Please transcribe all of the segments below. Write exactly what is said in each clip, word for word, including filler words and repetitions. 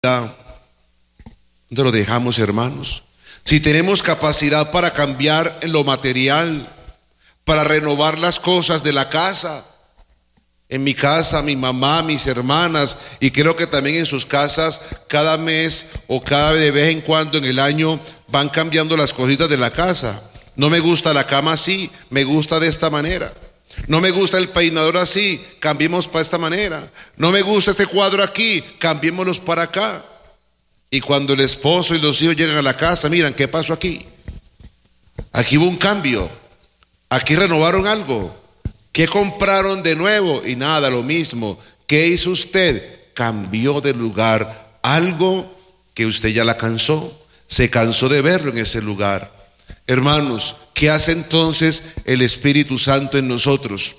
¿dónde lo dejamos, hermanos? Si tenemos capacidad para cambiar en lo material, para renovar las cosas de la casa, en mi casa, mi mamá, mis hermanas, y creo que también en sus casas, cada mes o cada de vez en cuando en el año van cambiando las cositas de la casa. No me gusta la cama así, me gusta de esta manera. No me gusta el peinador así, cambiemos para esta manera. No me gusta este cuadro aquí, cambiémoslos para acá. Y cuando el esposo y los hijos llegan a la casa, miran, ¿qué pasó aquí? Aquí hubo un cambio, aquí renovaron algo. ¿Qué compraron de nuevo? Y nada, lo mismo. ¿Qué hizo usted? Cambió de lugar algo que usted ya la cansó. Se cansó de verlo en ese lugar. Hermanos, ¿qué hace entonces el Espíritu Santo en nosotros?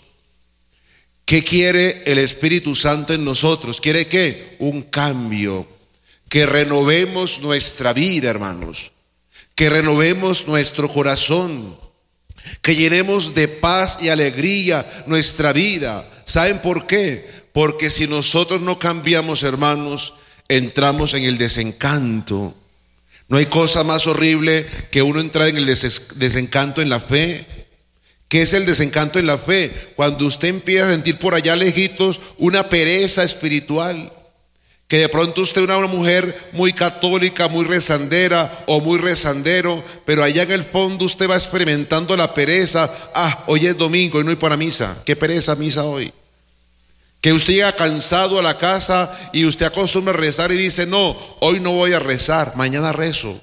¿Qué quiere el Espíritu Santo en nosotros? ¿Quiere qué? Un cambio. Que renovemos nuestra vida, hermanos. Que renovemos nuestro corazón. Que llenemos de paz y alegría nuestra vida. ¿Saben por qué? Porque si nosotros no cambiamos, hermanos, entramos en el desencanto. No hay cosa más horrible que uno entrar en el des- desencanto en la fe. ¿Qué es el desencanto en la fe? Cuando usted empieza a sentir por allá lejitos una pereza espiritual. Que de pronto usted es una mujer muy católica, muy rezandera o muy rezandero, pero allá en el fondo usted va experimentando la pereza. Ah, hoy es domingo y no hay para misa. ¿Qué pereza misa hoy? Que usted llega cansado a la casa y usted acostumbra a rezar y dice, no, hoy no voy a rezar, mañana rezo.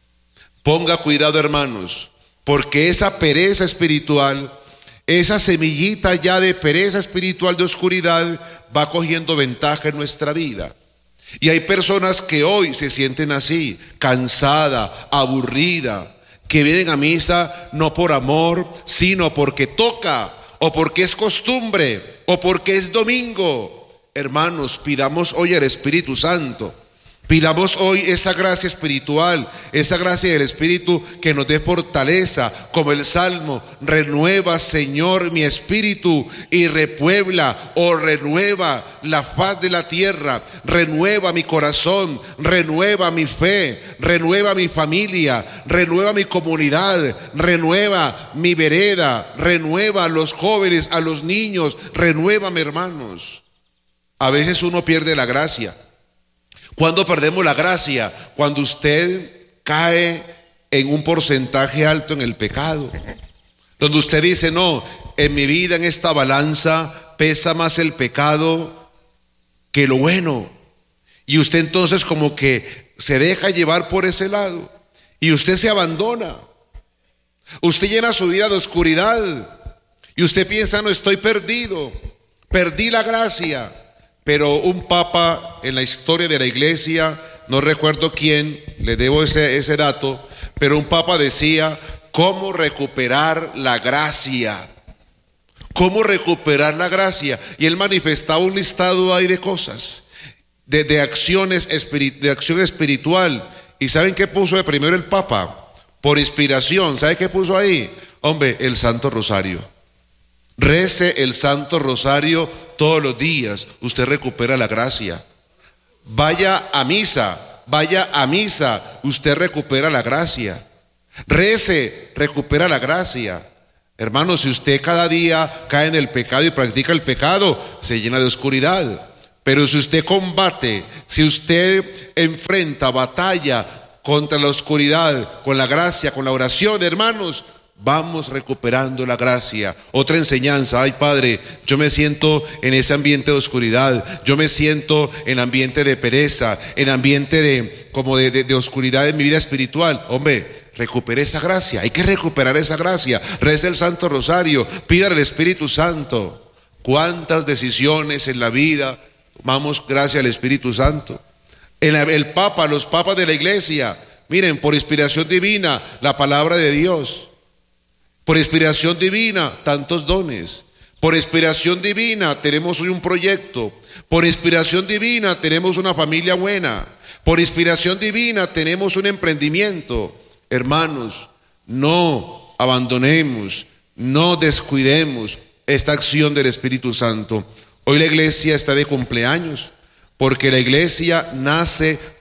Ponga cuidado, hermanos, porque esa pereza espiritual, esa semillita ya de pereza espiritual, de oscuridad, va cogiendo ventaja en nuestra vida. Y hay personas que hoy se sienten así, cansada, aburrida, que vienen a misa no por amor, sino porque toca, o porque es costumbre, o porque es domingo. Hermanos, pidamos hoy al Espíritu Santo. Pidamos hoy esa gracia espiritual, esa gracia del Espíritu que nos dé fortaleza, como el Salmo, renueva, Señor, mi espíritu y repuebla o renueva la faz de la tierra, renueva mi corazón, renueva mi fe, renueva mi familia, renueva mi comunidad, renueva mi vereda, renueva a los jóvenes, a los niños, renuévame, hermanos. A veces uno pierde la gracia. ¿Cuándo perdemos la gracia? Cuando usted cae en un porcentaje alto en el pecado. Donde usted dice, no, en mi vida, en esta balanza, pesa más el pecado que lo bueno. Y usted entonces como que se deja llevar por ese lado. Y usted se abandona. Usted llena su vida de oscuridad. Y usted piensa, no, estoy perdido. Perdí la gracia. Pero un papa en la historia de la iglesia, no recuerdo quién, le debo ese, ese dato, pero un papa decía, ¿cómo recuperar la gracia? ¿Cómo recuperar la gracia? Y él manifestaba un listado ahí de cosas, de, de acciones, de acción espiritual. ¿Y saben qué puso de primero el papa? Por inspiración, ¿sabe qué puso ahí? Hombre, el Santo Rosario. Rece el Santo Rosario todos los días, usted recupera la gracia. Vaya a misa, vaya a misa, usted recupera la gracia. Rece, recupera la gracia. Hermanos, si usted cada día cae en el pecado y practica el pecado, se llena de oscuridad. Pero si usted combate, si usted enfrenta batalla contra la oscuridad, con la gracia, con la oración, hermanos, vamos recuperando la gracia. Otra enseñanza, ay Padre, yo me siento en ese ambiente de oscuridad, yo me siento en ambiente de pereza, en ambiente de como de, de, de oscuridad en mi vida espiritual. Hombre, recupere esa gracia, hay que recuperar esa gracia. Reza el Santo Rosario, pida al Espíritu Santo. ¿Cuántas decisiones en la vida vamos gracias al Espíritu Santo? El, el Papa, los papas de la iglesia, miren, por inspiración divina, la palabra de Dios. Por inspiración divina, tantos dones. Por inspiración divina tenemos hoy un proyecto. Por inspiración divina tenemos una familia buena. Por inspiración divina tenemos un emprendimiento. Hermanos, no abandonemos, no descuidemos esta acción del Espíritu Santo. Hoy la iglesia está de cumpleaños. porque la iglesia nace